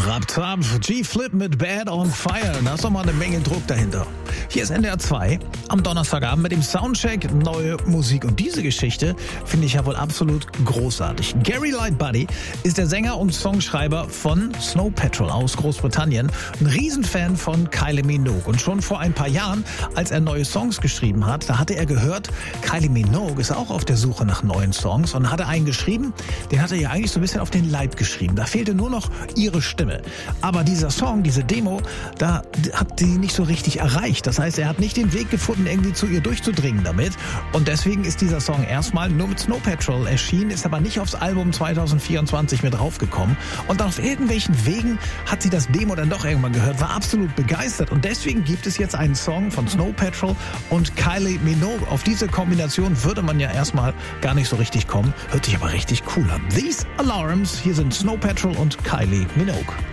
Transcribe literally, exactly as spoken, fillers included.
Trap, Trap, G-Flip mit Bad on Fire. Da ist doch mal eine Menge Druck dahinter. Hier ist N D R zwei am Donnerstagabend mit dem Soundcheck neue Musik. Und diese Geschichte finde ich ja wohl absolut großartig. Gary Lightbody ist der Sänger und Songschreiber von Snow Patrol aus Großbritannien. Ein Riesenfan von Kylie Minogue. Und schon vor ein paar Jahren, als er neue Songs geschrieben hat, da hatte er gehört, Kylie Minogue ist auch auf der Suche nach neuen Songs und hatte einen geschrieben, den hat er ja eigentlich so ein bisschen auf den Leib geschrieben. Da fehlte nur noch ihre Stimme. Aber dieser Song, diese Demo, da hat sie nicht so richtig erreicht. Das heißt, er hat nicht den Weg gefunden, irgendwie zu ihr durchzudringen damit. Und deswegen ist dieser Song erstmal nur mit Snow Patrol erschienen, ist aber nicht aufs Album zwanzig vierundzwanzig mit draufgekommen. Und auf irgendwelchen Wegen hat sie das Demo dann doch irgendwann gehört, war absolut begeistert. Und deswegen gibt es jetzt einen Song von Snow Patrol und Kylie Minogue. Auf diese Kombination würde man ja erstmal gar nicht so richtig kommen. Hört sich aber richtig cool an. These Alarms, hier sind Snow Patrol und Kylie Minogue.